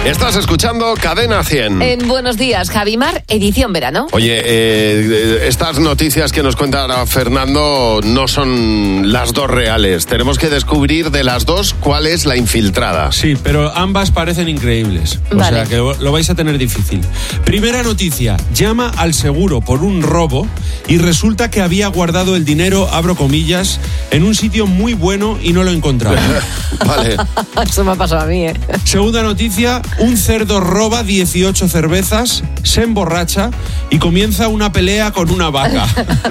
Estás escuchando Cadena 100. En Buenos Días, Javimar, edición verano. Oye, estas noticias que nos cuenta ahora Fernando no son las dos reales. Tenemos que descubrir de las dos cuál es la infiltrada. Sí, pero ambas parecen increíbles. Vale. O sea que lo vais a tener difícil. Primera noticia. Llama al seguro por un robo y resulta que había guardado el dinero, abro comillas, en un sitio muy bueno y no lo encontraba. Vale. Eso me ha pasado a mí, ¿eh? Segunda noticia. Un cerdo roba 18 cervezas, se emborracha y comienza una pelea con una vaca.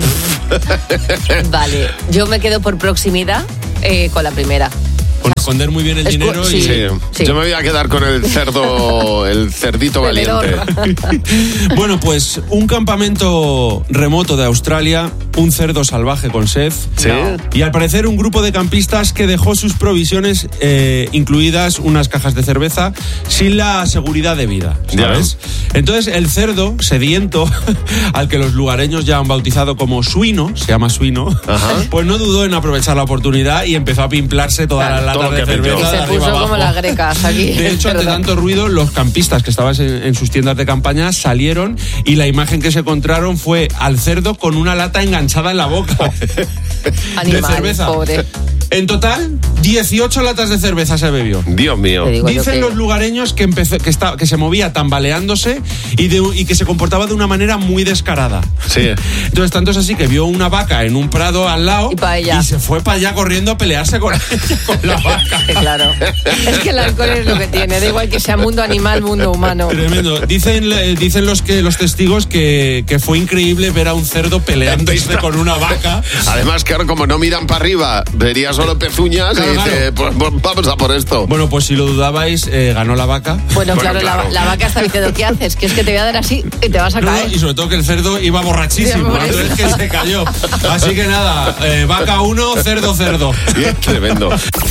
Vale, yo me quedo por proximidad con la primera. Por esconder muy bien el dinero sí. y... Sí. Yo me voy a quedar con el cerdo, el cerdito valiente. Bueno, pues un campamento remoto de Australia, un cerdo salvaje con sed. Sí. Y al parecer un grupo de campistas que dejó sus provisiones, incluidas unas cajas de cerveza, sin la seguridad debida, ¿sabes? Entonces el cerdo sediento, al que los lugareños ya han bautizado como suino, se llama suino, pues no dudó en aprovechar la oportunidad y empezó a pimplarse toda la lata de cerveza. Y se de puso arriba como abajo. las grecas aquí. De hecho, ante tanto ruido, los campistas que estaban en sus tiendas de campaña salieron y la imagen que se encontraron fue al cerdo con una lata enganchada en la boca. Animal, de cerveza. pobre. En total, 18 latas de cerveza se bebió. Dios mío. Te digo yo Dicen que- los lugareños que se movía tambaleándose y que se comportaba de una manera muy descarada. Sí. Entonces, tanto es así que vio una vaca en un prado al lado Y pa' ella. y se fue para allá corriendo a pelearse con la vaca. Sí, claro. Es que el alcohol es lo que tiene. Da igual que sea mundo animal, mundo humano. Tremendo. Dicen los testigos que fue increíble ver a un cerdo peleándose con una vaca. Además, claro, como no miran para arriba, vería solo pezuñas Claro, y dice, pues vamos a por esto. Bueno, pues si lo dudabais, ganó la vaca. Bueno, claro, claro. La vaca está diciendo, ¿qué haces? Que es que te voy a dar así y te vas a No, caer. y sobre todo que el cerdo iba borrachísimo, Sí, por eso. entonces que se cayó. Así que nada, vaca 1, cerdo. Bien, tremendo.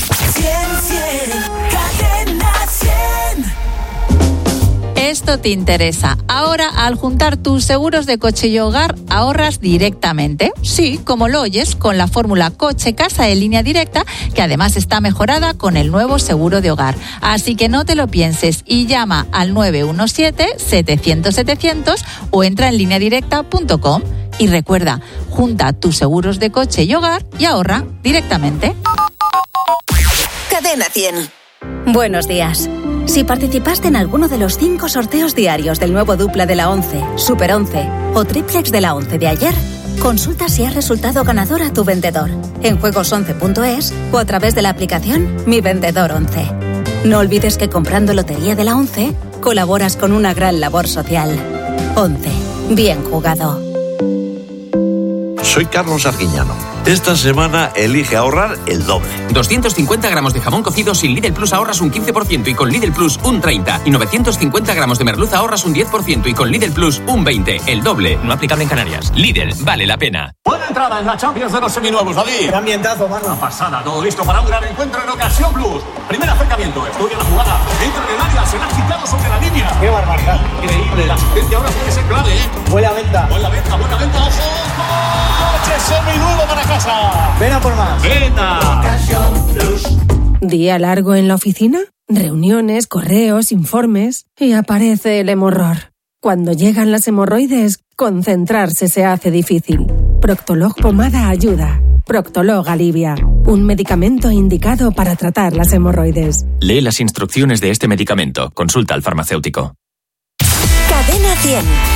Cadena 100. Esto te interesa. Ahora, al juntar tus seguros de coche y hogar, ahorras directamente. Sí, como lo oyes, con la fórmula coche-casa en línea directa, que además está mejorada con el nuevo seguro de hogar. Así que no te lo pienses y llama al 917-700-700 o entra en lineadirecta.com. Y recuerda, junta tus seguros de coche y hogar y ahorra directamente. Cadena 100. Buenos días. Si participaste en alguno de los 5 sorteos diarios del nuevo dupla de la 11, Super 11 o triplex de la 11 de ayer, consulta si has resultado ganador a tu vendedor en juegos11.es o a través de la aplicación Mi Vendedor 11. No olvides que comprando Lotería de la 11 colaboras con una gran labor social. 11. Bien jugado. Soy Carlos Arguiñano. Esta semana elige ahorrar el doble. 250 gramos de jamón cocido sin Lidl Plus ahorras un 15% y con Lidl Plus un 30%. Y 950 gramos de merluza ahorras un 10% y con Lidl Plus un 20%. El doble. No aplicable en Canarias. Lidl, vale la pena. Buena entrada en la Champions de los seminuevos, David. Qué ambientazo, mano. Una pasada, todo listo para un gran encuentro en Ocasión Plus. Primer acercamiento, estudia la jugada, entra en el área, se la ha quitado sobre la línea. Qué barbaridad. Increíble, la asistencia ahora puede ser clave, ¿eh? Buena venta. Buena venta, ojo. Coche seminuevo para casa. Ven a por más. Venta. ¿Día largo en la oficina? Reuniones, correos, informes... Y aparece el hemorror. Cuando llegan las hemorroides, concentrarse se hace difícil. Proctolog Pomada ayuda. Proctolog alivia. Un medicamento indicado para tratar las hemorroides. Lee las instrucciones de este medicamento. Consulta al farmacéutico. Cadena 100.